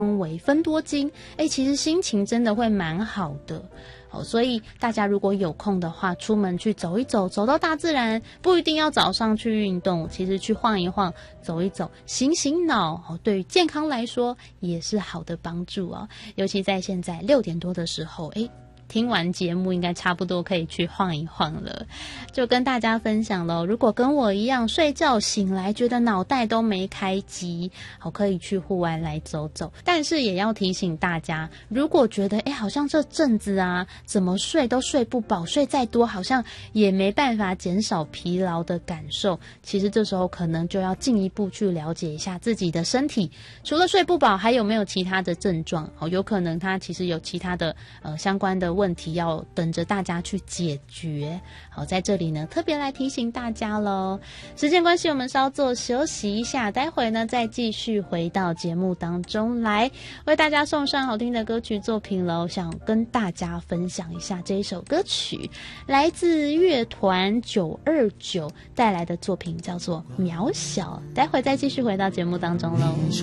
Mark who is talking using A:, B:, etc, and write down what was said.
A: 为分多金，其实心情真的会蛮好的。所以大家如果有空的话，出门去走一走，走到大自然，不一定要早上去运动，其实去晃一晃，走一走，醒醒脑，对于健康来说也是好的帮助哦。尤其在现在6点多的时候，听完节目应该差不多可以去晃一晃了。就跟大家分享了，如果跟我一样睡觉醒来觉得脑袋都没开机，可以去户外来走走。但是也要提醒大家，如果觉得好像这阵子啊怎么睡都睡不饱，睡再多好像也没办法减少疲劳的感受，其实这时候可能就要进一步去了解一下自己的身体，除了睡不饱还有没有其他的症状，有可能它其实有其他的相关的问题要等着大家去解决。好，在这里呢特别来提醒大家咯。时间关系我们稍作休息一下，待会呢再继续回到节目当中来，为大家送上好听的歌曲作品咯。想跟大家分享一下这一首歌曲，来自乐团929带来的作品叫做《渺小》，待会再继续回到节目当中咯。